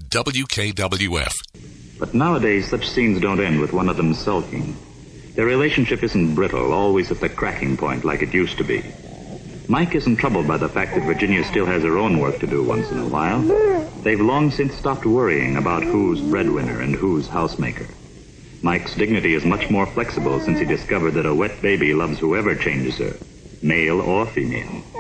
WKWF. But nowadays, such scenes don't end with one of them sulking. Their relationship isn't brittle, always at the cracking point like it used to be. Mike isn't troubled by the fact that Virginia still has her own work to do once in a while. They've long since stopped worrying about who's breadwinner and who's housemaker. Mike's dignity is much more flexible since he discovered that a wet baby loves whoever changes her, male or female.